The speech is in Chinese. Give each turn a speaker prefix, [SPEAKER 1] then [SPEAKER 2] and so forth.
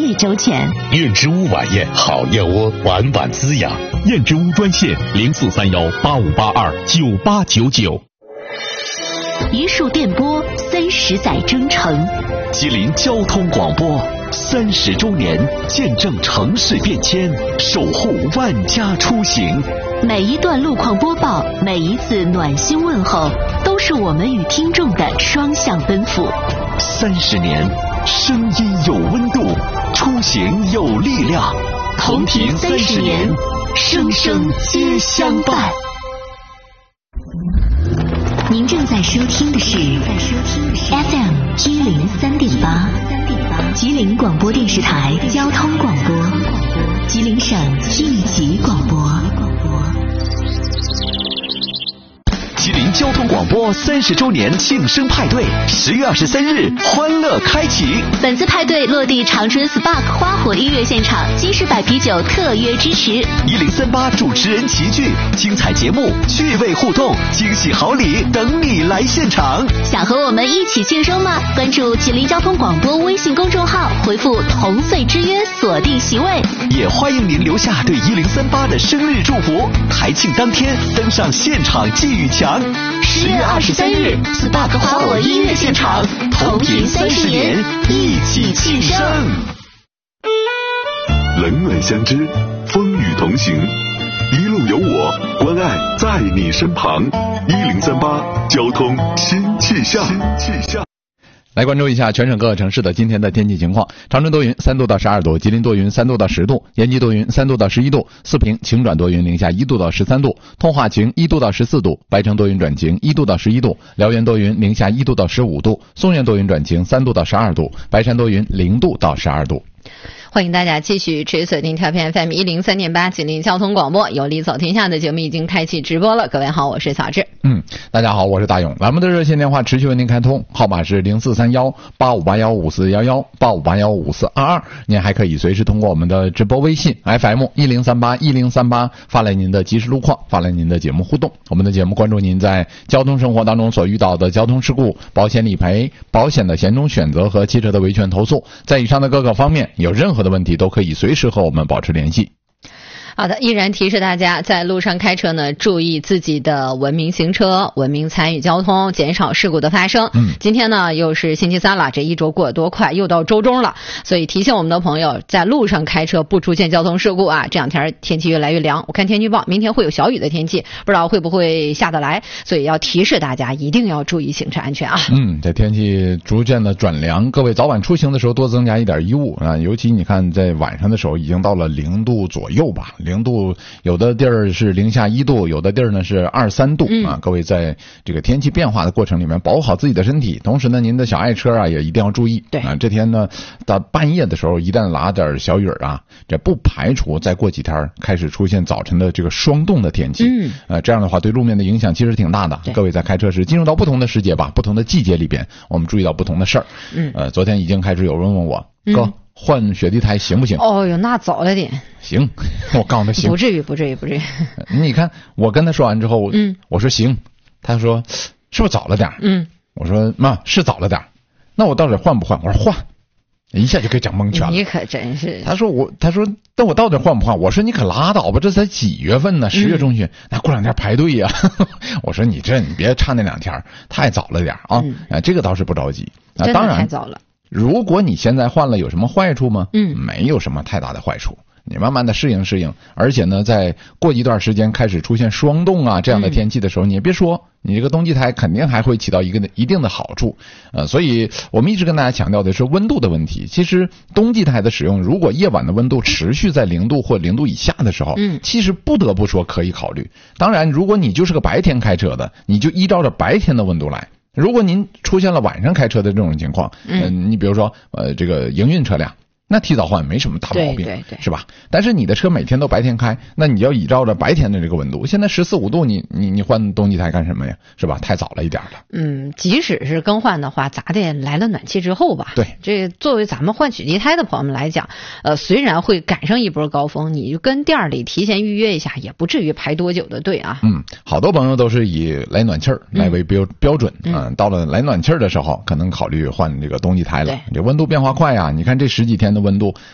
[SPEAKER 1] 益周全。
[SPEAKER 2] 燕之屋晚宴，好燕窝，晚晚滋养。燕之屋专线043185829899。
[SPEAKER 1] 一树电波30载征程，
[SPEAKER 3] 吉林交通广播30周年，见证城市变迁，守护万家出行。
[SPEAKER 1] 每一段路况播报，每一次暖心问候，都是我们与听众的双向奔赴。
[SPEAKER 3] 30年，声音有温度，出行有力量。同频30年，生生皆相伴。
[SPEAKER 1] 您正在收听的是 FM 103.8，吉林广播电视台交通广播，吉林省应急广播。
[SPEAKER 3] 吉林交通广播30周年庆生派对，10月23日欢乐开启。
[SPEAKER 1] 本次派对落地长春 Spark 花火音乐现场，金石百啤酒特约支持
[SPEAKER 3] 1038主持人齐聚，精彩节目、趣味互动、惊喜好礼等你来现场。
[SPEAKER 1] 想和我们一起庆生吗？关注吉林交通广播微信公众号，回复同岁之约，锁定席位。
[SPEAKER 3] 也欢迎您留下对1038的生日祝福。台庆当天登上现场寄语墙。
[SPEAKER 1] 10月23日 Spark 花火音乐现场，同频30年，一起庆生。
[SPEAKER 4] 冷暖相知，风雨同行，一路有我，关爱在你身旁。1038交通新气象。
[SPEAKER 5] 来关注一下全省各个城市的今天的天气情况。长春多云3度到12度，吉林多云3度到10度，延吉多云3度到11度，四平晴转多云零下1度到13度，通化晴1度到14度，白城多云转晴1度到11度，辽源多云零下1度到15度，松原多云转晴3度到12度，白山多云0度到12度。
[SPEAKER 6] 欢迎大家继续持续锁定调频 FM 103.8吉林交通广播，有理走天下的节目已经开启直播了。各位好，我是小志。
[SPEAKER 5] 大家好，我是大勇。栏目的热线电话持续为您开通，号码是04318581541185815422。您还可以随时通过我们的直播微信 FM 1038发来您的即时路况，发来您的节目互动。我们的节目关注您在交通生活当中所遇到的交通事故、保险理赔、保险的险种选择和汽车的维权投诉，在以上的各个方面有任何的问题都可以随时和我们保持联系。
[SPEAKER 6] 好的，依然提示大家在路上开车呢，注意自己的文明行车，文明参与交通，减少事故的发生。今天呢又是星期三了，这一周过得多快，又到周中了，所以提醒我们的朋友在路上开车不出现交通事故啊。这两天天气越来越凉，我看天气预报明天会有小雨的天气，不知道会不会下得来，所以要提示大家一定要注意行车安全啊。
[SPEAKER 5] 这天气逐渐的转凉，各位早晚出行的时候多增加一点衣物啊，尤其你看在晚上的时候已经到了0度左右吧，0度有的地儿是零下1度，有的地儿呢是2、3度啊。各位在这个天气变化的过程里面保护好自己的身体，同时呢您的小爱车啊也一定要注意。对啊，这天呢到半夜的时候一旦拉点小雨啊，这不排除再过几天开始出现早晨的这个霜冻的天气。这样的话对路面的影响其实挺大的。各位在开车时进入到不同的时节吧，不同的季节里边我们注意到不同的事儿。昨天已经开始有人问我，哥换雪地胎行不行？
[SPEAKER 6] 哦哟，那早了点。
[SPEAKER 5] 行，我告诉他行。
[SPEAKER 6] 不至于。
[SPEAKER 5] 你看，我跟他说完之后，我说行，他说是不是早了点？我说妈是早了点，那我到底换不换？我说换，一下就给讲蒙圈了。
[SPEAKER 6] 你可真是。
[SPEAKER 5] 他说但我到底换不换？我说你可拉倒吧，这才几月份呢？10月中旬，那过2天排队呀。我说你别差那2天，太早了点啊。这个倒是不着急。
[SPEAKER 6] 真的
[SPEAKER 5] 当然
[SPEAKER 6] 太早了。
[SPEAKER 5] 如果你现在换了有什么坏处吗？没有什么太大的坏处，你慢慢的适应，而且呢在过一段时间开始出现霜冻啊这样的天气的时候，你也别说，你这个冬季胎肯定还会起到一定的好处。所以我们一直跟大家强调的是温度的问题。其实冬季胎的使用，如果夜晚的温度持续在0度或0度以下的时候，其实不得不说可以考虑。当然如果你就是个白天开车的，你就依照着白天的温度来。如果您出现了晚上开车的这种情况，你比如说这个营运车辆，那提早换没什么大毛病，对，是吧？但是你的车每天都白天开，那你要依照着白天的这个温度。现在14、15度，你换冬季胎干什么呀？是吧？太早了一点了。
[SPEAKER 6] 即使是更换的话，咋的来了暖气之后吧？对，这作为咱们换雪地胎的朋友们来讲，虽然会赶上一波高峰，你就跟店里提前预约一下，也不至于排多久的队啊。
[SPEAKER 5] 好多朋友都是以来暖气来为标准啊。到了来暖气的时候，可能考虑换这个冬季胎了。这温度变化快啊，你看这10几天的温度